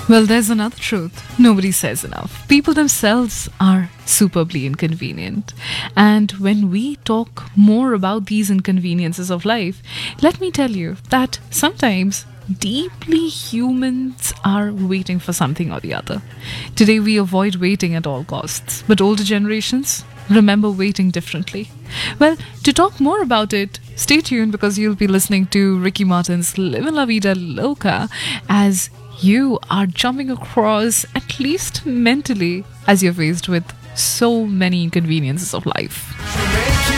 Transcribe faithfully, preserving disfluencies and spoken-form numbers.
Well, there's another truth nobody says enough. People themselves are superbly inconvenient. And when we talk more about these inconveniences of life, let me tell you that sometimes deeply humans are waiting for something or the other. Today we avoid waiting at all costs, but older generations remember waiting differently. Well, to talk more about it, stay tuned because you'll be listening to Ricky Martin's Livin' La Vida Loca as you are jumping across, at least mentally, as you're faced with so many inconveniences of life.